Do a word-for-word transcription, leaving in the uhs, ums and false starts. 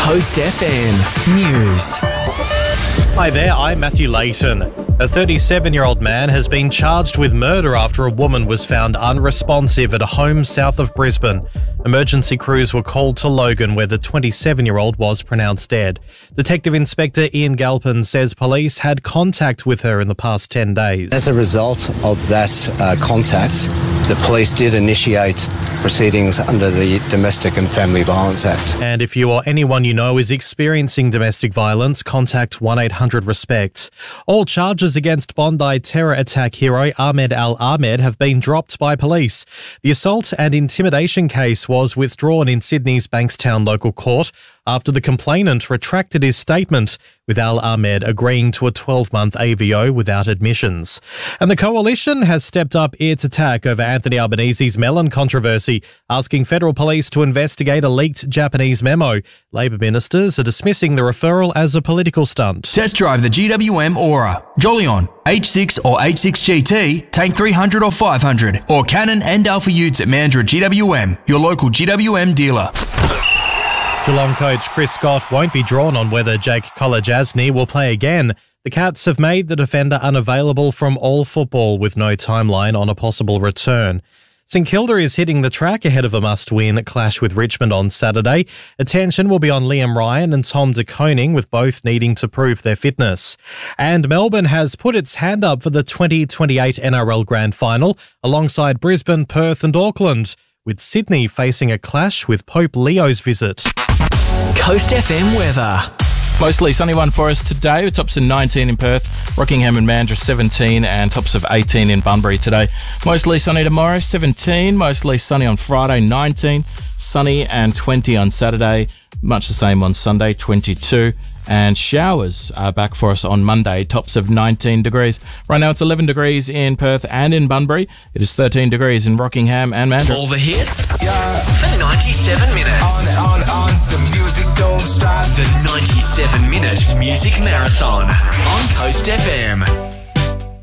Coast F M News. Hi there, I'm Matthew Layton. A thirty-seven-year-old man has been charged with murder after a woman was found unresponsive at a home south of Brisbane. Emergency crews were called to Logan, where the twenty-seven-year-old was pronounced dead. Detective Inspector Ian Galpin says police had contact with her in the past ten days. As a result of that uh, contact, the police did initiate proceedings under the Domestic and Family Violence Act. And if you or anyone you know is experiencing domestic violence, contact one eight hundred RESPECT. All charges against Bondi terror attack hero Ahmed Al-Ahmed have been dropped by police. The assault and intimidation case was withdrawn in Sydney's Bankstown local court after the complainant retracted his statement, with Al-Ahmed agreeing to a twelve-month A V O without admissions. And the Coalition has stepped up its attack over Anthony Albanese's melon controversy, asking federal police to investigate a leaked Japanese memo. Labor ministers are dismissing the referral as a political stunt. Test drive the G W M Aura, Jolion, H six or H six G T, Tank three hundred or five hundred, or Canon and Alpha Utes at Mandurah G W M, your local G W M dealer. Geelong coach Chris Scott won't be drawn on whether Jake Kolodjasny will play again. The Cats have made the defender unavailable from all football with no timeline on a possible return. St Kilda is hitting the track ahead of a must-win clash with Richmond on Saturday. Attention will be on Liam Ryan and Tom De Koning, with both needing to prove their fitness. And Melbourne has put its hand up for the twenty twenty-eight N R L Grand Final alongside Brisbane, Perth and Auckland, with Sydney facing a clash with Pope Leo's visit. Coast F M weather. Mostly sunny one for us today, with tops of nineteen in Perth, Rockingham and Mandurah seventeen and tops of eighteen in Bunbury today. Mostly sunny tomorrow, seventeen, mostly sunny on Friday, nineteen, sunny and twenty on Saturday, much the same on Sunday, twenty-two, and showers are back for us on Monday, tops of nineteen degrees. Right now it's eleven degrees in Perth and in Bunbury. It is thirteen degrees in Rockingham and Mandurah. All the hits yeah. for ninety-seven minutes. On, on, on, the music don't stop. The ninety-seven minute music marathon on Coast F M.